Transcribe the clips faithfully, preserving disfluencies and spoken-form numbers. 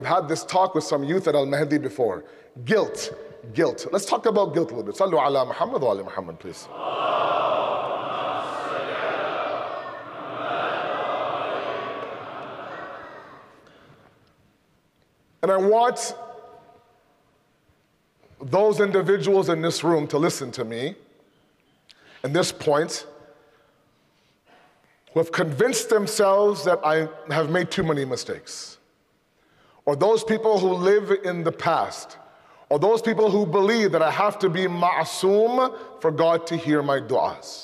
I've had this talk with some youth at Al-Mahdi before. Guilt, guilt. Let's talk about guilt a little bit. Sallu ala Muhammad wa ala Muhammad, please. And I want those individuals in this room to listen to me at this point who have convinced themselves that I have made too many mistakes, or those people who live in the past, or those people who believe that I have to be ma'asum for God to hear my du'as.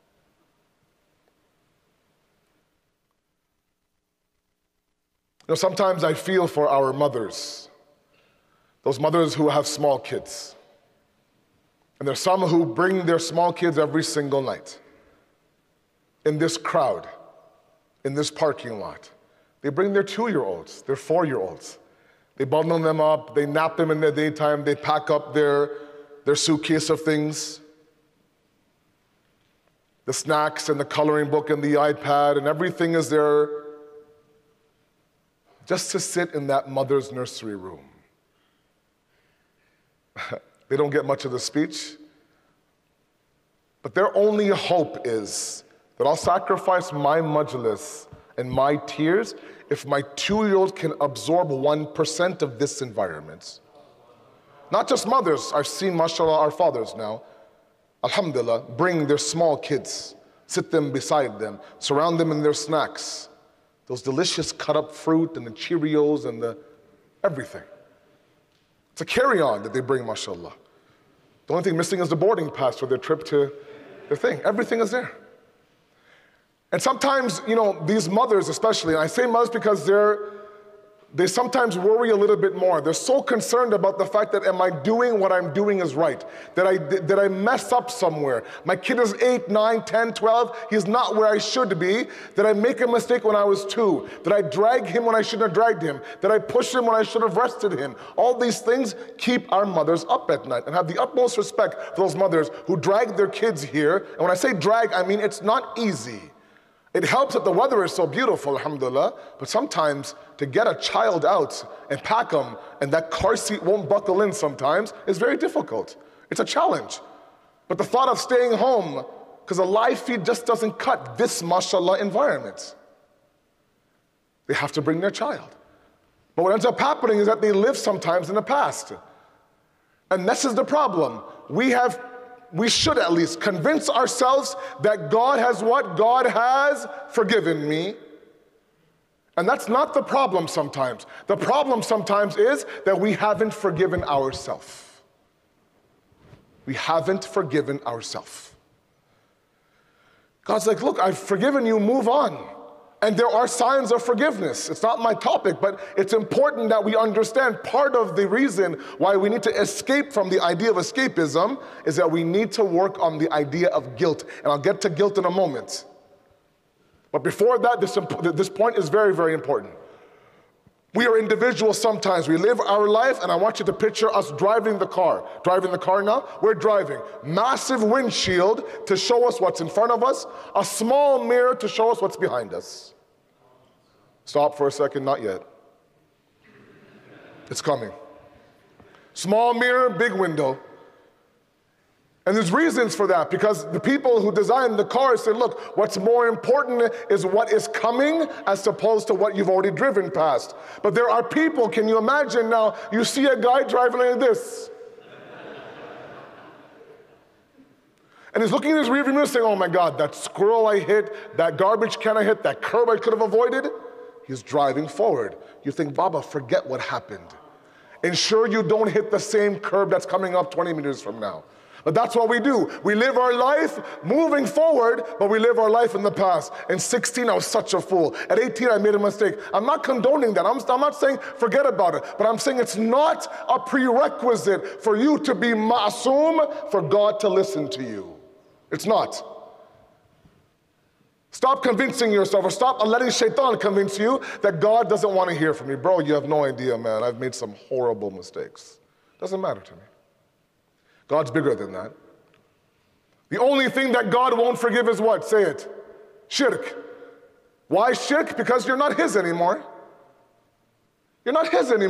You know, sometimes I feel for our mothers, those mothers who have small kids. And there's some who bring their small kids every single night in this crowd, in this parking lot. They bring their two-year-olds, their four-year-olds. They bundle them up, they nap them in the daytime, they pack up their, their suitcase of things, the snacks and the coloring book and the iPad, and everything is there just to sit in that mother's nursery room. They don't get much of the speech, but their only hope is that I'll sacrifice my majlis and my tears if my two-year-old can absorb one percent of this environment. Not just mothers, I've seen, mashallah, our fathers now, alhamdulillah, bring their small kids, sit them beside them, surround them in their snacks, those delicious cut up fruit and the Cheerios and the everything. It's a carry-on that they bring, mashallah. The only thing missing is the boarding pass for their trip to their thing. Everything is there. And sometimes, you know, these mothers especially, and I say mothers because they're, they sometimes worry a little bit more. They're so concerned about the fact that, am I doing what I'm doing is right? Did I, did I mess up somewhere? My kid is eight, nine, ten, twelve. He's not where I should be. Did I make a mistake when I was two? Did I drag him when I shouldn't have dragged him? Did I push him when I should have rested him? All these things keep our mothers up at night, and have the utmost respect for those mothers who drag their kids here. And when I say drag, I mean it's not easy. It helps that the weather is so beautiful, alhamdulillah, but sometimes to get a child out and pack them and that car seat won't buckle in sometimes is very difficult. It's a challenge. But the thought of staying home, because a live feed just doesn't cut this, mashallah, environment. They have to bring their child. But what ends up happening is that they live sometimes in the past. And this is the problem. We have We should at least convince ourselves that God has what? God has forgiven me. And that's not the problem sometimes. The problem sometimes is that we haven't forgiven ourselves. We haven't forgiven ourselves. God's like, look, I've forgiven you, move on. And there are signs of forgiveness. It's not my topic, but it's important that we understand part of the reason why we need to escape from the idea of escapism is that we need to work on the idea of guilt. And I'll get to guilt in a moment. But before that, this, this point is very, very important. We are individuals sometimes. We live our life, and I want you to picture us driving the car. Driving the car now? We're driving. Massive windshield to show us what's in front of us. A small mirror to show us what's behind us. Stop for a second, not yet. It's coming. Small mirror, big window. And there's reasons for that, because the people who designed the car said, look, what's more important is what is coming as opposed to what you've already driven past. But there are people, can you imagine now, you see a guy driving like this. And he's looking in his rearview mirror saying, oh my God, that squirrel I hit, that garbage can I hit, that curb I could have avoided. He's driving forward. You think, Baba, forget what happened. Ensure you don't hit the same curb that's coming up twenty meters from now. But that's what we do. We live our life moving forward, but we live our life in the past. In sixteen, I was such a fool. At eighteen, I made a mistake. I'm not condoning that. I'm, I'm not saying forget about it. But I'm saying it's not a prerequisite for you to be ma'asum for God to listen to you. It's not. Stop convincing yourself, or stop letting shaitan convince you that God doesn't want to hear from you. Bro, you have no idea, man. I've made some horrible mistakes. Doesn't matter to me. God's bigger than that. The only thing that God won't forgive is what? Say it. Shirk. Why shirk? Because you're not his anymore. You're not his anymore.